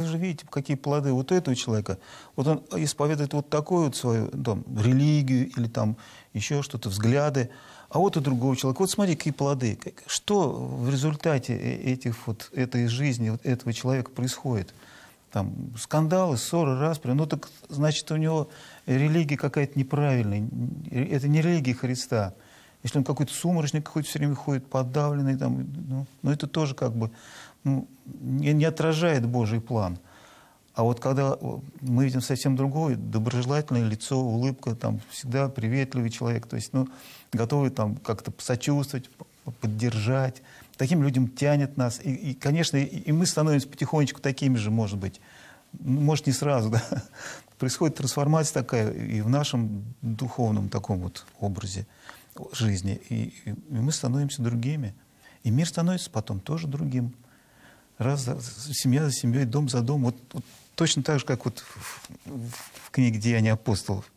же видите, какие плоды вот этого человека. Вот он исповедует вот такую вот свою там, религию или там еще что-то, взгляды. А вот у другого человека, вот смотри, какие плоды. Что в результате этой жизни вот этого человека происходит? Там скандалы, ссоры, распри. Ну так значит, у него религия какая-то неправильная. Это не религия Христа. Если он какой-то сумрачный, какой-то все время ходит подавленный, там, ну это тоже как бы не отражает Божий план. А вот когда мы видим совсем другое, доброжелательное лицо, улыбка, там, всегда приветливый человек, то есть, готовый там как-то сочувствовать, поддержать. Таким людям тянет нас. И конечно, и мы становимся потихонечку такими же, может быть. Может, не сразу, да. Происходит трансформация такая и в нашем духовном таком вот образе жизни. И мы становимся другими. И мир становится потом тоже другим. Семья за семьей, дом за домом. Вот точно так же, как вот в книге «Деяния апостолов».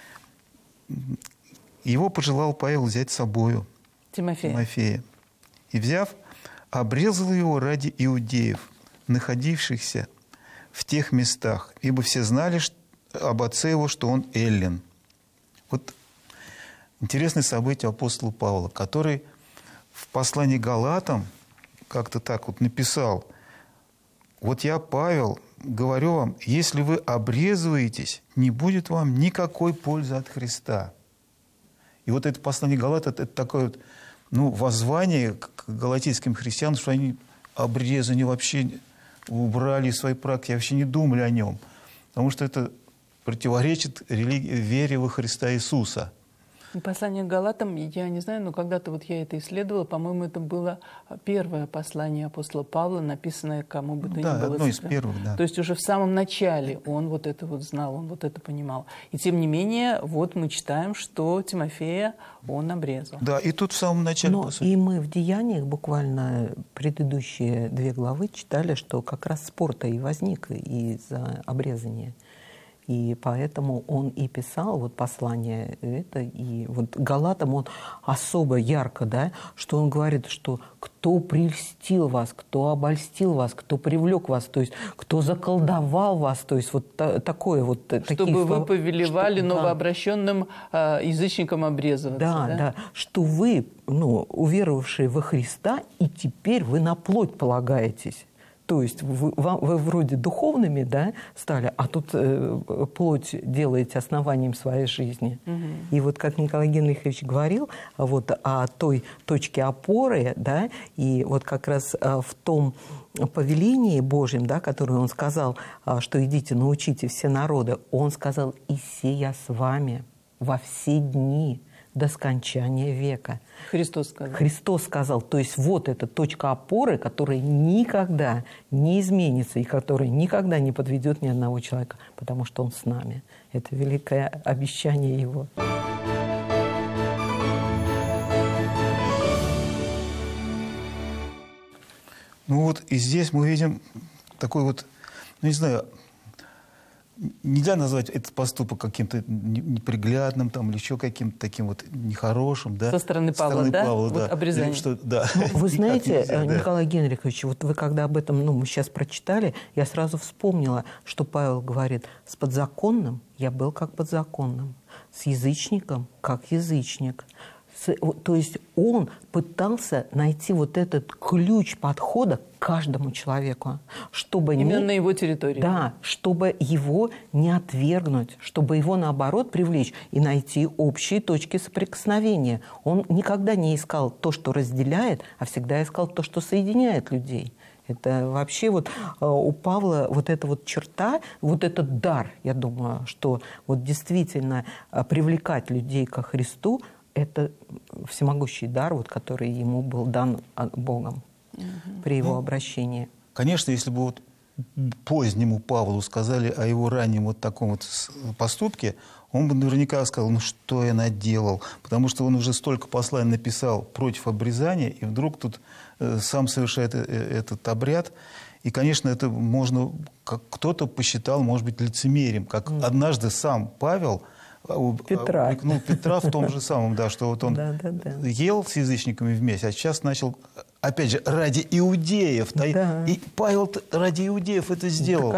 Его пожелал Павел взять с собою, Тимофея. И, взяв, обрезал его ради иудеев, находившихся в тех местах, ибо все знали об отце его, что он эллин. Вот интересное событие апостола Павла, который в послании к Галатам как-то так вот написал: «Вот я, Павел, говорю вам, если вы обрезываетесь, не будет вам никакой пользы от Христа». И вот это послание Галатам, это такое вот, воззвание к галатийским христианам, что они обрезание вообще убрали из своей практики, вообще не думали о нем. Потому что это противоречит вере во Христа Иисуса. Послание к Галатам, я не знаю, но когда-то вот я это исследовала, по-моему, это было первое послание апостола Павла, написанное кому бы то ни было. Да, одно из первых, да. То есть уже в самом начале он вот это вот знал, он вот это понимал. И тем не менее, вот мы читаем, что Тимофея он обрезал. Да, и тут в самом начале... И мы в Деяниях буквально предыдущие 2 главы читали, что как раз спор-то и возник из-за обрезания. И поэтому он и писал вот послание это, и вот Галатам он особо ярко, да, что он говорит, что кто прельстил вас, кто обольстил вас, кто привлек вас, то есть кто заколдовал вас, то есть вот такое вот... Чтобы вы повелевали новообращенным язычникам обрезываться. Да, что вы, уверовавшие во Христа, и теперь вы на плоть полагаетесь. То есть вы вроде духовными, да, стали, а тут плоть делаете основанием своей жизни. Угу. И вот как Николай Генрихович говорил вот о той точке опоры, да, и вот как раз в том повелении Божьем, да, которое он сказал, что идите, научите все народы, он сказал: «И се я с вами во все дни до скончания века». Христос сказал. Христос сказал. То есть вот эта точка опоры, которая никогда не изменится и которая никогда не подведет ни одного человека, потому что Он с нами. Это великое обещание Его. И здесь мы видим такой вот, не знаю, нельзя назвать этот поступок каким-то неприглядным там, или еще каким-то таким вот нехорошим. Да? Со стороны Павла, да? Вот обрезание. Вы знаете, Николай Генрихович, вот вы когда об этом мы сейчас прочитали, я сразу вспомнила, что Павел говорит: с подзаконным я был как подзаконным, с язычником как язычник. То есть он пытался найти вот этот ключ подхода к каждому человеку, чтобы именно на его территории. Да, чтобы его не отвергнуть, чтобы его, наоборот, привлечь и найти общие точки соприкосновения. Он никогда не искал то, что разделяет, а всегда искал то, что соединяет людей. Это вообще вот у Павла вот эта вот черта, вот этот дар, я думаю, что вот действительно привлекать людей ко Христу, это всемогущий дар, вот, который ему был дан Богом при его обращении. Конечно, если бы вот позднему Павлу сказали о его раннем вот таком вот поступке, он бы наверняка сказал: что я наделал? Потому что он уже столько посланий написал против обрезания, и вдруг тут сам совершает этот обряд. И, конечно, это можно, как кто-то посчитал, может быть, лицемерием, как однажды сам Павел Петра в том же самом, да, что вот он ел с язычниками вместе, а сейчас начал, опять же, ради иудеев. Да. И Павел ради иудеев это сделал.